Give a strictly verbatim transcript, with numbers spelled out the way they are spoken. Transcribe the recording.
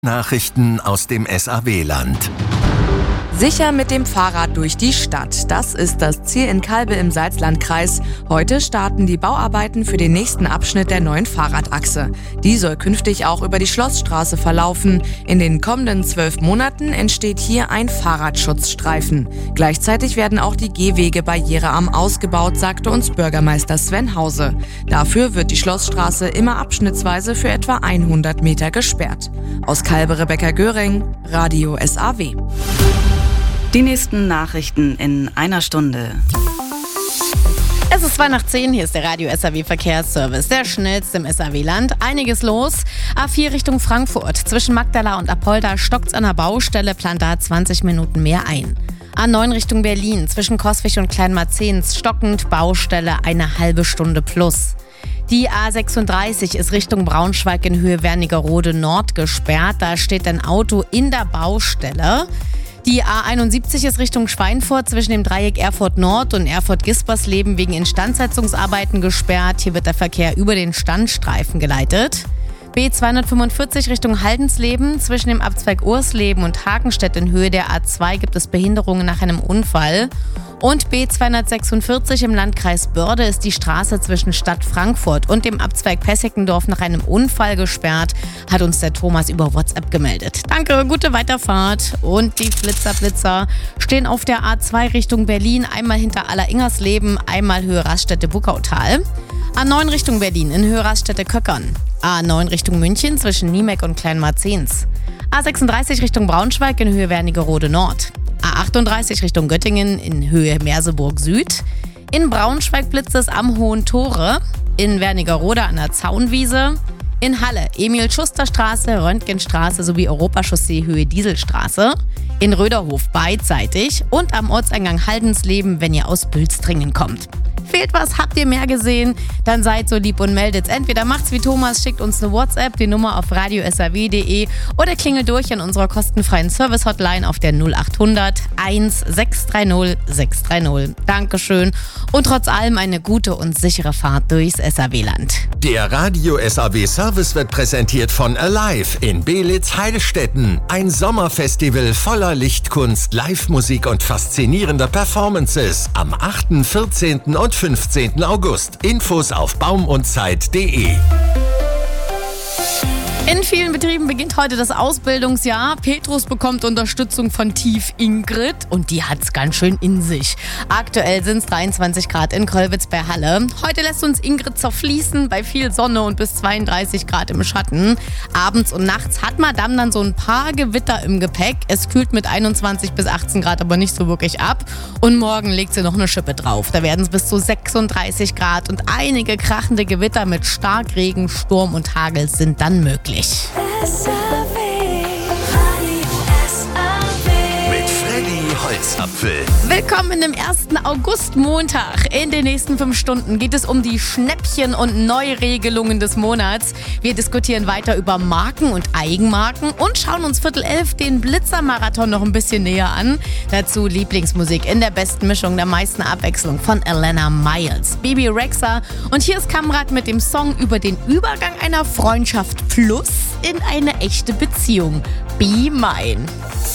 Nachrichten aus dem S A W-Land. Sicher mit dem Fahrrad durch die Stadt. Das ist das Ziel in Calbe im Salzlandkreis. Heute starten die Bauarbeiten für den nächsten Abschnitt der neuen Fahrradachse. Die soll künftig auch über die Schlossstraße verlaufen. In den kommenden zwölf Monaten entsteht hier ein Fahrradschutzstreifen. Gleichzeitig werden auch die Gehwege barrierearm ausgebaut, sagte uns Bürgermeister Sven Hause. Dafür wird die Schlossstraße immer abschnittsweise für etwa hundert Meter gesperrt. Aus Calbe Rebecca Göring, Radio S A W. Die nächsten Nachrichten in einer Stunde. Es ist zwei nach zehn, hier ist der Radio S A W Verkehrsservice, der schnellste im S A W-Land. Einiges los. A vier Richtung Frankfurt. Zwischen Magdala und Apolda stockt's an der Baustelle, plant da zwanzig Minuten mehr ein. A neun Richtung Berlin. Zwischen Coswig und Kleinmarzens stockend, Baustelle eine halbe Stunde plus. Die A sechsunddreißig ist Richtung Braunschweig in Höhe Wernigerode Nord gesperrt. Da steht ein Auto in der Baustelle. Die A einundsiebzig ist Richtung Schweinfurt zwischen dem Dreieck Erfurt Nord und Erfurt-Gispersleben wegen Instandsetzungsarbeiten gesperrt. Hier wird der Verkehr über den Standstreifen geleitet. B zweihundertfünfundvierzig Richtung Haldensleben. Zwischen dem Abzweig Ursleben und Hagenstedt in Höhe der A zwei gibt es Behinderungen nach einem Unfall. Und B zweihundertsechsundvierzig im Landkreis Börde ist die Straße zwischen Stadt Frankfurt und dem Abzweig Pessickendorf nach einem Unfall gesperrt, hat uns der Thomas über WhatsApp gemeldet. Danke, gute Weiterfahrt. Und die Flitzer-Blitzer stehen auf der A zwei Richtung Berlin, einmal hinter Alleringers-Leben, einmal Höhe Raststätte-Buckautal. A neun Richtung Berlin in Höhe Raststätte-Köckern. A neun Richtung München zwischen Niemek und Kleinmarzens. A sechsunddreißig Richtung Braunschweig in Höhe Wernigerode Nord. A achtunddreißig Richtung Göttingen in Höhe Merseburg Süd. In Braunschweig blitzt es am Hohen Tore. In Wernigerode an der Zaunwiese. In Halle Emil-Schuster-Straße, Röntgenstraße sowie Europachaussee Höhe Dieselstraße. In Röderhof beidseitig und am Ortseingang Haldensleben, wenn ihr aus Bülstringen kommt. Fehlt was, habt ihr mehr gesehen? Dann seid so lieb und meldet's. Entweder macht's wie Thomas, schickt uns eine WhatsApp, die Nummer auf radio s a w punkt de oder klingelt durch an unserer kostenfreien Service-Hotline auf der null achthundert eins sechs drei null sechs drei null. Dankeschön und trotz allem eine gute und sichere Fahrt durchs S A W-Land. Der Radio S A W-Service wird präsentiert von Alive in Beelitz-Heilstätten. Ein Sommerfestival voller Lichtkunst, Live-Musik und faszinierender Performances am achten, vierzehnten und fünfzehnten August. Infos auf baumundzeit punkt de. In vielen Betrieben beginnt heute das Ausbildungsjahr. Petrus bekommt Unterstützung von Tief Ingrid und die hat's ganz schön in sich. Aktuell sind's dreiundzwanzig Grad in Kollwitz bei Halle. Heute lässt uns Ingrid zerfließen bei viel Sonne und bis zweiunddreißig Grad im Schatten. Abends und nachts hat Madame dann so ein paar Gewitter im Gepäck. Es kühlt mit einundzwanzig bis achtzehn Grad aber nicht so wirklich ab. Und morgen legt sie noch eine Schippe drauf. Da werden es bis zu sechsunddreißig Grad und einige krachende Gewitter mit Starkregen, Sturm und Hagel sind dann möglich. S A W. Mit Freddy Holzapfel. Willkommen im ersten August-Montag. In den nächsten fünf Stunden geht es um die Schnäppchen und Neuregelungen des Monats. Wir diskutieren weiter über Marken und Eigenmarken und schauen uns Viertel elf den Blitzer-Marathon noch ein bisschen näher an. Dazu Lieblingsmusik in der besten Mischung, der meisten Abwechslung von Alana Miles, Bebe Rexha. Und hier ist Kamrat mit dem Song über den Übergang einer Freundschaft plus in eine echte Beziehung. Be Mine.